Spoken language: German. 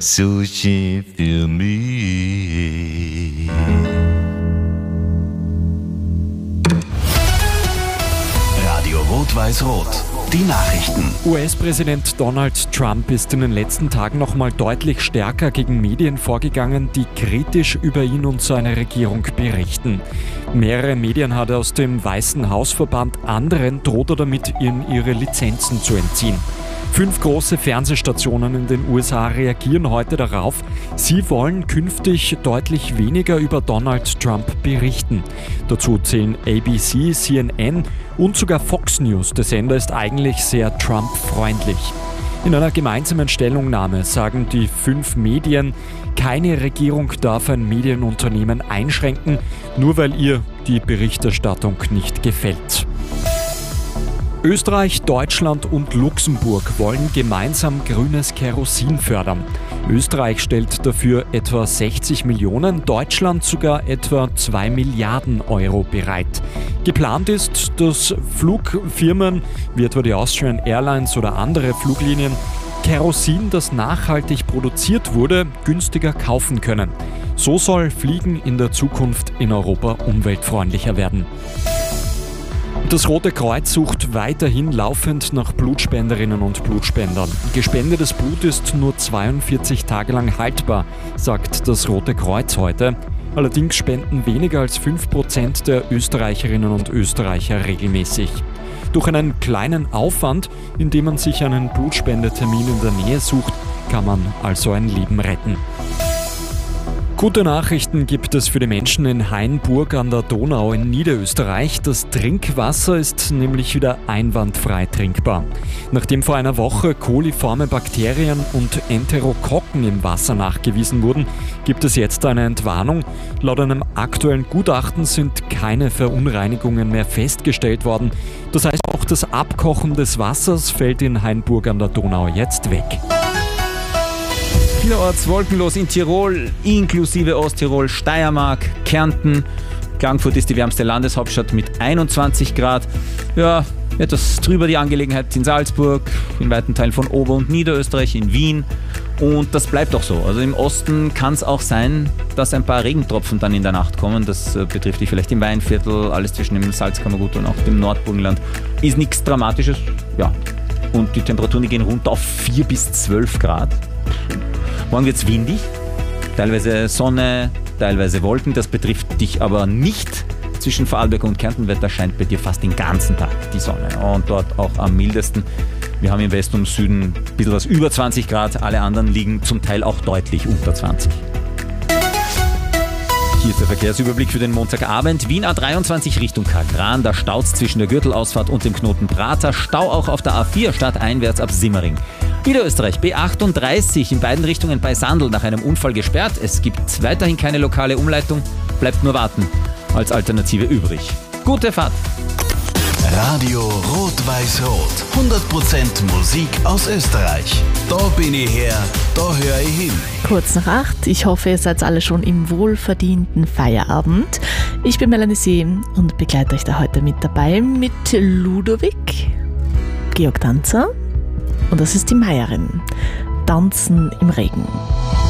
Sushi für mich. Radio Rot-Weiß-Rot. Die Nachrichten. US-Präsident Donald Trump ist in den letzten Tagen noch mal deutlich stärker gegen Medien vorgegangen, die kritisch über ihn und seine Regierung berichten. Mehrere Medien hat er aus dem Weißen Haus verbannt, anderen droht er damit, ihnen ihre Lizenzen zu entziehen. 5 große Fernsehstationen in den USA reagieren heute darauf. Sie wollen künftig deutlich weniger über Donald Trump berichten. Dazu zählen ABC, CNN und sogar Fox News. Der Sender ist eigentlich sehr Trump-freundlich. In einer gemeinsamen Stellungnahme sagen die 5 Medien, keine Regierung darf ein Medienunternehmen einschränken, nur weil ihr die Berichterstattung nicht gefällt. Österreich, Deutschland und Luxemburg wollen gemeinsam grünes Kerosin fördern. Österreich stellt dafür etwa 60 Millionen, Deutschland sogar etwa 2 Milliarden Euro bereit. Geplant ist, dass Flugfirmen wie etwa die Austrian Airlines oder andere Fluglinien Kerosin, das nachhaltig produziert wurde, günstiger kaufen können. So soll Fliegen in der Zukunft in Europa umweltfreundlicher werden. Das Rote Kreuz sucht weiterhin laufend nach Blutspenderinnen und Blutspendern. Gespendetes Blut ist nur 42 Tage lang haltbar, sagt das Rote Kreuz heute. Allerdings spenden weniger als 5% der Österreicherinnen und Österreicher regelmäßig. Durch einen kleinen Aufwand, indem man sich einen Blutspendetermin in der Nähe sucht, kann man also ein Leben retten. Gute Nachrichten gibt es für die Menschen in Hainburg an der Donau in Niederösterreich. Das Trinkwasser ist nämlich wieder einwandfrei trinkbar. Nachdem vor einer Woche koliforme Bakterien und Enterokokken im Wasser nachgewiesen wurden, gibt es jetzt eine Entwarnung. Laut einem aktuellen Gutachten sind keine Verunreinigungen mehr festgestellt worden. Das heißt, auch das Abkochen des Wassers fällt in Hainburg an der Donau jetzt weg. Vielerorts wolkenlos in Tirol, inklusive Osttirol, Steiermark, Kärnten. Klagenfurt ist die wärmste Landeshauptstadt mit 21 Grad. Ja, etwas drüber die Angelegenheit in Salzburg, in weiten Teilen von Ober- und Niederösterreich, in Wien. Und das bleibt auch so. Also im Osten kann es auch sein, dass ein paar Regentropfen dann in der Nacht kommen. Das betrifft dich vielleicht im Weinviertel, alles zwischen dem Salzkammergut und auch dem Nordburgenland. Ist nichts Dramatisches. Ja. Und die Temperaturen gehen runter auf 4 bis 12 Grad. Morgen wird es windig, teilweise Sonne, teilweise Wolken. Das betrifft dich aber nicht. Zwischen Vorarlberg und Kärntenwetter scheint bei dir fast den ganzen Tag die Sonne. Und dort auch am mildesten. Wir haben im Westen und Süden ein bisschen was über 20 Grad. Alle anderen liegen zum Teil auch deutlich unter 20. Hier ist der Verkehrsüberblick für den Montagabend. Wien A23 Richtung Kagran. Da staut's zwischen der Gürtelausfahrt und dem Knoten Prater. Stau auch auf der A4 stadteinwärts ab Simmering. Niederösterreich B38 in beiden Richtungen bei Sandl nach einem Unfall gesperrt. Es gibt weiterhin keine lokale Umleitung. Bleibt nur warten als Alternative übrig. Gute Fahrt! Radio Rot-Weiß-Rot. 100% Musik aus Österreich. Da bin ich her, da höre ich hin. Kurz nach 8. Ich hoffe, ihr seid alle schon im wohlverdienten Feierabend. Ich bin Melanie See und begleite euch da heute mit dabei mit Ludovic, Georg Tanzer und das ist die Meierin. Tanzen im Regen.